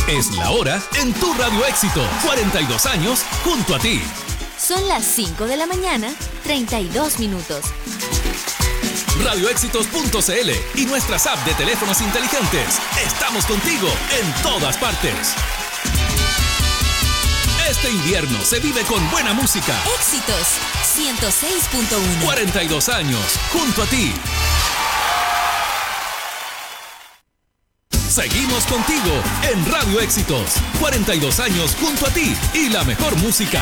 Es la hora en tu Radio Éxitos. 42 años junto a ti. Son las 5 de la mañana, 32 minutos. Radioéxitos.cl y nuestras apps de teléfonos inteligentes. Estamos contigo en todas partes. Este invierno se vive con buena música. Éxitos 106.1. 42 años junto a ti. Seguimos contigo en Radio Éxitos. 42 años junto a ti y la mejor música.